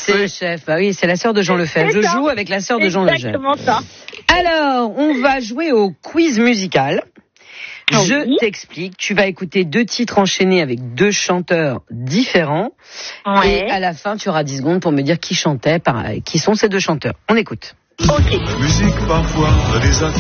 C'est Chef. Ah oui, c'est la sœur de Jean Lefebvre. Je joue avec la sœur de Jean Lefebvre. Exactement ça. Alors, on va jouer au quiz musical. Je t'explique. Tu vas écouter 2 titres enchaînés avec 2 chanteurs différents. Ouais. Et à la fin, tu auras 10 secondes pour me dire qui chantait, qui sont ces 2 chanteurs. On écoute. Ok. La musique parfois a des